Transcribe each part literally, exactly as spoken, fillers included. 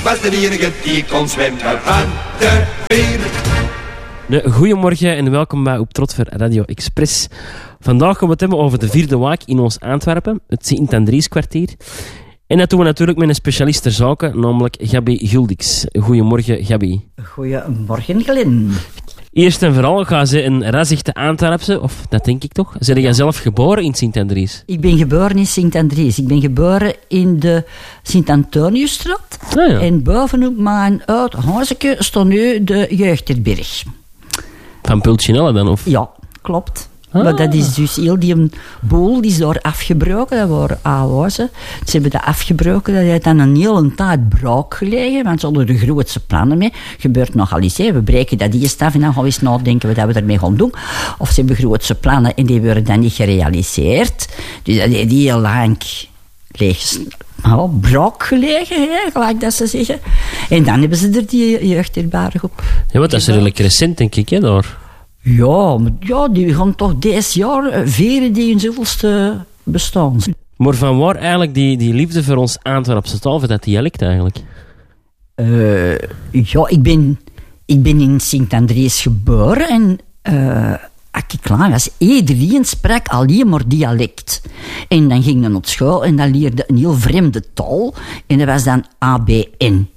was de enige die kon zwemmen van de vier. De goedemorgen en welkom bij Op Trotver Radio Express. Vandaag gaan we het hebben over de vierde waak in ons Antwerpen, het Sint-Andrieskwartier. En dat doen we natuurlijk met een specialist ter zake, namelijk Gabi Guldix. Goedemorgen, Gabi. Goedemorgen, Glenn. Eerst en vooral gaan ze een ras-echte Antwerpse, of dat denk ik toch. Zijn jij zelf geboren in Sint-Andries? Ik ben geboren in Sint-Andries. Ik ben geboren in de Sint-Antoniusstraat. Ah, ja. En bovenop mijn oud huisje stond nu de jeugdherberg. Van Pulcinella dan? Of? Ja, klopt. Ah. Maar dat is dus heel die boel die is daar afgebroken. Dat waren oude. Ze hebben dat afgebroken. Dat heeft dan een hele tijd braak gelegen. Want ze hadden er grootste plannen mee. Gebeurt nogal eens. Hè. We breken dat eerst af en dan gaan we eens nadenken wat we ermee gaan doen. Of ze hebben grootste plannen en die worden dan niet gerealiseerd. Dus dat heeft heel lang leeg. Nou, braak gelegen, hè, gelijk dat ze zeggen. En dan hebben ze er die jeugdherberg op. Ja, want dat is redelijk recent, denk ik, hè, daar. Ja, maar ja, die gaan toch deze jaar vieren die hun zoveelste bestaan. Maar van waar eigenlijk die, die liefde voor ons Antwerpse taal, voor dat dialect eigenlijk? Uh, ja, ik ben, ik ben in Sint-Andries geboren en uh, als ik klaar was, iedereen sprak alleen maar dialect. En dan ging je naar school en dan leerde een heel vreemde taal en dat was dan A B N.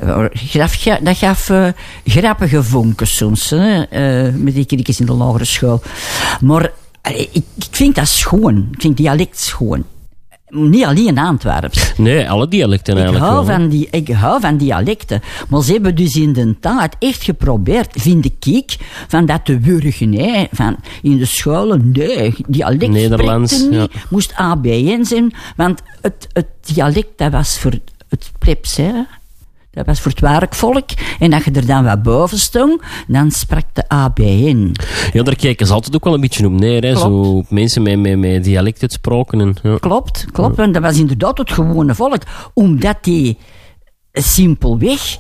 Dat gaf uh, grappige vonkjes soms, hè, uh, met die kriekjes in de lagere school. Maar uh, ik, ik vind dat schoon. Ik vind dialect schoon. Niet alleen Antwerps. Nee, alle dialecten eigenlijk ik hou wel. Van die, ik hou van dialecten. Maar ze hebben dus in de tijd echt geprobeerd, vind ik, van dat te wurgen. Hè, van in de scholen, nee, dialect Nederlands, spreekte niet. Ja. Moest A B N zijn, want het, het dialect dat was voor het plebs, hè. Dat was voor het werkvolk. En dat je er dan wat boven stond, dan sprak de A B N. Ja, daar kijken ze altijd ook wel een beetje op neer. Hè. Zo op mensen met, met, met dialect uitspraken. En, ja. Klopt, klopt. Want dat was inderdaad het gewone volk. Omdat die simpelweg...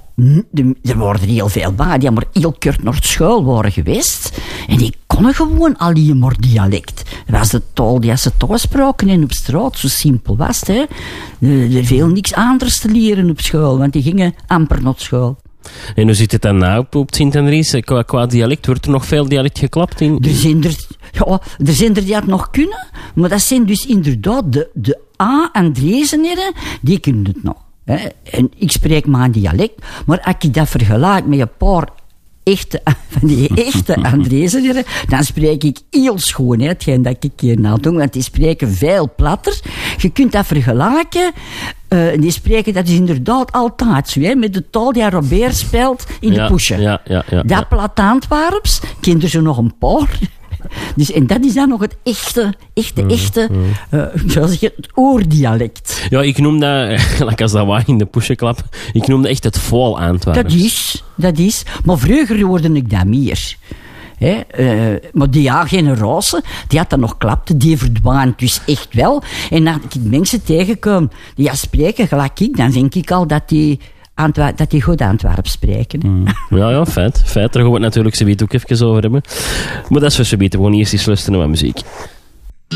De, er waren er heel veel bij, die maar heel kort naar school waren geweest. En die konden gewoon alleen maar dialect. Dat was de taal die ze thuis spraken en op straat. Zo simpel was het. Hè. Er, er viel niks anders te leren op school, want die gingen amper naar school. En hoe zit het dan nou op, op Sint-Andries? Qua, qua dialect, wordt er nog veel dialect geklapt? In? Er zijn er, ja, er zijn er die het nog kunnen, maar dat zijn dus inderdaad de, de A-Andriezenaren, die kunnen het nog. He, en ik spreek maar een dialect, maar als ik dat vergelijk met een paar echte, van die echte Andriezenaren, dan spreek ik heel schoon, hè, hetgeen dat ik hier nou doe, want die spreken veel platter. Je kunt dat vergelijken, uh, die spreken dat is inderdaad altijd zo, hè, met de taal die Robert speelt in ja, de pushen. Ja, ja, ja, dat ja. plat Antwerps, ik ken er zo nog een paar. Dus, en dat is dan nog het echte, echte, echte, uh, zoals zeg je, het oordialect. Ja, ik noem dat, like als dat waar in de pushen klap, ik noem dat echt het vol Antwerps. Dat is, dat is. Maar vroeger hoorde ik dat meer. He, uh, maar die ja-generatie, die had dat nog klapte, die verdwijnt dus echt wel. En als ik mensen tegenkom die ja spreken gelijk ik, dan denk ik al dat die... Antwer- dat die goed Antwerps spreken. Mm. Ja, ja, feit. Feit, daar gaan we het natuurlijk zometeen ook even over hebben. Maar dat is voor zometeen, gewoon eerst eens luisteren naar muziek.